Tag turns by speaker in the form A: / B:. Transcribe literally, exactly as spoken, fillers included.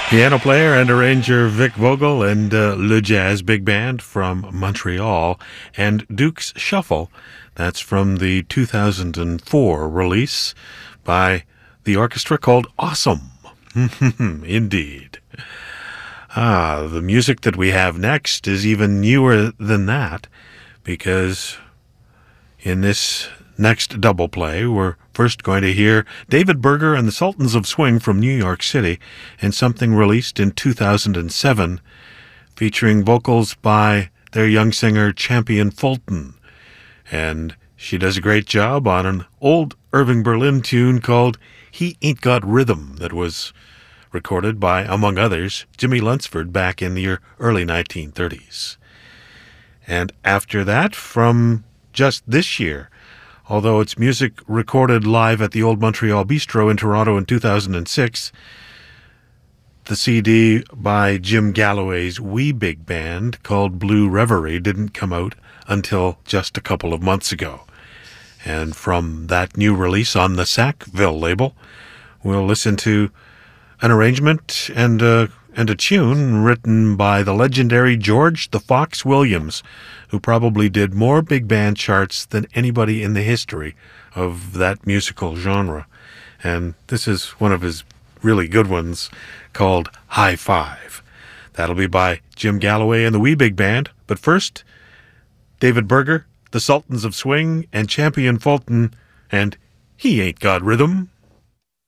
A: Piano player and arranger Vic Vogel and uh, Le Jazz Big Band from Montreal, and Duke's Shuffle, that's from the two thousand four release by the orchestra called Awesome. Indeed. Ah, the music that we have next is even newer than that, because in this next double play, we're first going to hear David Berger and the Sultans of Swing from New York City in something released in two thousand seven, featuring vocals by their young singer Champion Fulton. And she does a great job on an old Irving Berlin tune called He Ain't Got Rhythm that was recorded by, among others, Jimmy Lunsford back in the early nineteen thirties. And after that, from just this year, although it's music recorded live at the Old Montreal Bistro in Toronto in two thousand six, the C D by Jim Galloway's wee big band called Blue Reverie didn't come out until just a couple of months ago. And from that new release on the Sackville label, we'll listen to an arrangement and a, and a tune written by the legendary George the Fox Williams, who probably did more big band charts than anybody in the history of that musical genre. And this is one of his really good ones called High Five. That'll be by Jim Galloway and the Wee Big Band. But first, David Berger, the Sultans of Swing, and Champion Fulton, and He Ain't Got Rhythm.